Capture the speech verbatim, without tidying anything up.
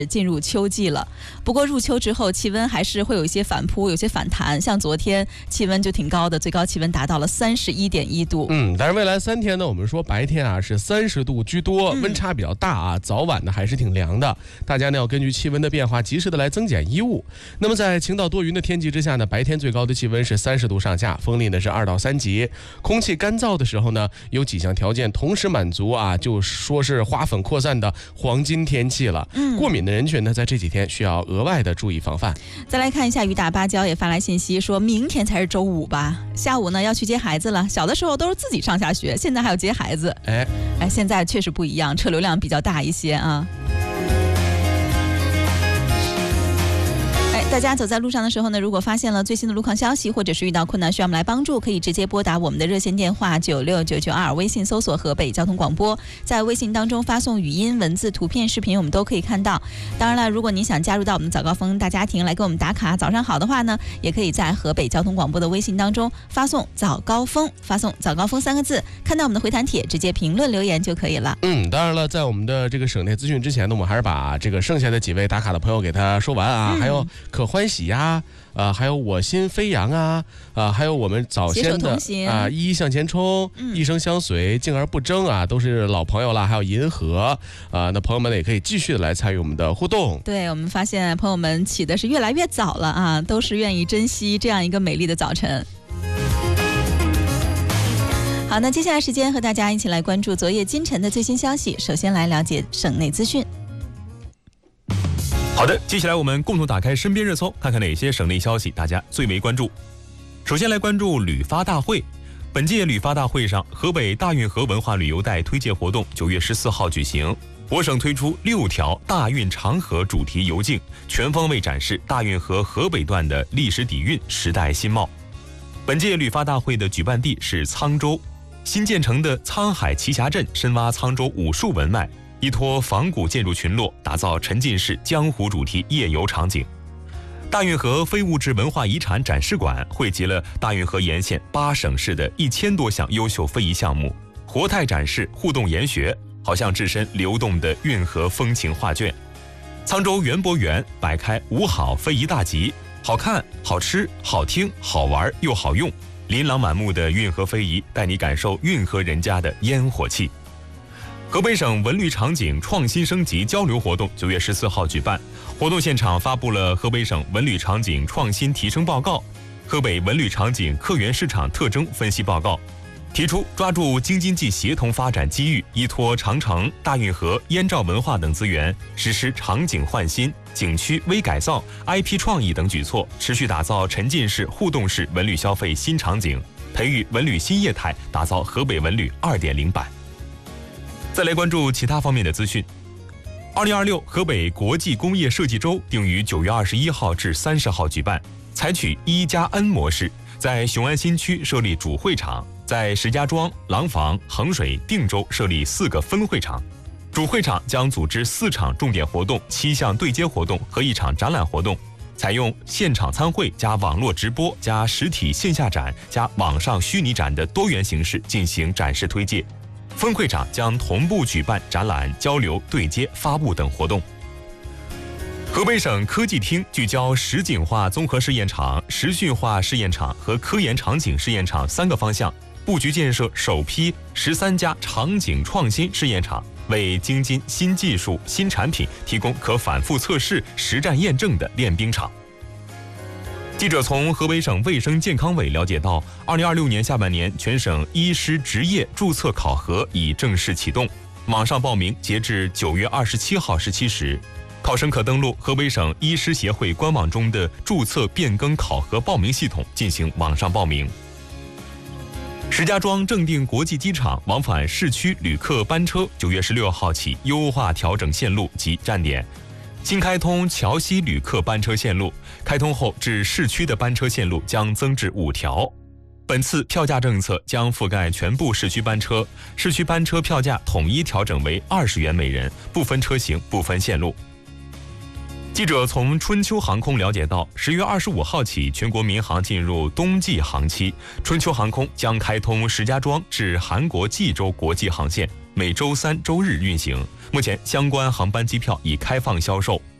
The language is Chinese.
进入秋季了，不过入秋之后气温还是会有一些反扑，有些反弹。像昨天气温就挺高的，最高气温达到了三十一点一度。 嗯，但是未来三天呢，我们说白天啊是三十度居多，温差比较大啊，早晚呢还是挺凉的。大家呢要根据气温的变化，及时的来增减衣物。那么在晴到多云的天气之下呢，白天最高的气温是三十度上下，风力呢是二到三级。空气干燥的时候呢，有几项条件同时满足啊，就说是花粉扩散的黄金天气了。嗯，过敏的人群呢，在这几天需要额外的注意防范。 再来看一下，雨打芭蕉也发来信息，说明天才是周五吧，下午呢要去接孩子了。小的时候都是自己上下学，现在还要接孩子。哎哎，现在确实不一样，车流量比较大一些啊。大家走在路上的时候呢，如果发现了最新的路况消息，或者是遇到困难需要我们来帮助，可以直接拨打我们的热线电话九六九九二，微信搜索河北交通广播，在微信当中发送语音、文字、图片、视频，我们都可以看到。当然了，如果您想加入到我们的早高峰大家庭来给我们打卡早上好的话呢，也可以在河北交通广播的微信当中发送早高峰，发送早高峰三个字，看到我们的回弹帖直接评论留言就可以了。 嗯，当然了，在我们的这个省内资讯之前呢，我们还是把这个剩下的几位打卡的朋友给他说完啊，嗯、还有可欢喜呀，啊，还有我心飞扬啊，啊，还有我们早先的啊，一一向前冲，嗯、一生相随，静而不争啊，都是老朋友了。还有银河啊，那朋友们也可以继续的来参与我们的互动。 对，我们发现朋友们起的是越来越早了啊，都是愿意珍惜这样一个美丽的早晨。好，那接下来时间和大家一起来关注昨夜今晨的最新消息。首先来了解省内资讯。 好的，接下来我们共同打开身边热搜，看看哪些省内消息大家最为关注。首先来关注旅发大会。本届旅发大会上，河北大运河文化旅游带推介活动九月十四号举行，我省推出六条大运长河主题游径，全方位展示大运河河北段的历史底蕴、时代新貌。本届旅发大会的举办地是沧州，新建成的沧海奇峡镇深挖沧州武术文脉，依托仿古建筑群落，打造沉浸式江湖主题夜游场景。大运河非物质文化遗产展示馆汇集了大运河沿线八省市的一千多项优秀非遗项目，活态展示，互动研学，好像置身流动的运河风情画卷。沧州园博园摆开五好非遗大集，好看、好吃、好听、好玩又好用，琳琅满目的运河非遗带你感受运河人家的烟火气。河北省文旅场景创新升级交流活动九月十四号举办，活动现场发布了河北省文旅场景创新提升报告、河北文旅场景客源市场特征分析报告，提出抓住京津冀协同发展机遇，依托长城、大运河、燕赵文化等资源，实施场景焕新、景区微改造、I P 创意等举措，持续打造沉浸式、互动式文旅消费新场景，培育文旅新业态，打造河北文旅 二点零 版。再来关注其他方面的资讯。二零二六河北国际工业设计周定于九月二十一号至三十号举办，采取一加 N 模式，在雄安新区设立主会场，在石家庄、廊坊、衡水、定州设立四个分会场。主会场将组织四场重点活动、七项对接活动和一场展览活动，采用现场参会加网络直播加实体线下展加网上虚拟展的多元形式进行展示推介。分会场将同步举办展览、交流、对接、发布等活动。河北省科技厅聚焦实景化综合试验场、实训化试验场和科研场景试验场三个方向，布局建设首批十三家场景创新试验场，为京津新技术、新产品提供可反复测试、实战验证的练兵场。记者从河北省卫生健康委了解到，二零二六年下半年全省医师执业注册考核已正式启动，网上报名截至九月二十七号十七时，考生可登录河北省医师协会官网中的注册变更考核报名系统进行网上报名。石家庄正定国际机场往返市区旅客班车九月十六号起优化调整线路及站点，新开通桥西旅客班车线路，开通后至市区的班车线路将增至五条。本次票价政策将覆盖全部市区班车，市区班车票价统一调整为二十元每人，不分车型，不分线路。记者从春秋航空了解到，十月二十五号起，全国民航进入冬季航期，春秋航空将开通石家庄至韩国济州国际航线， 每周三、周日运行。目前相关航班机票已开放销售。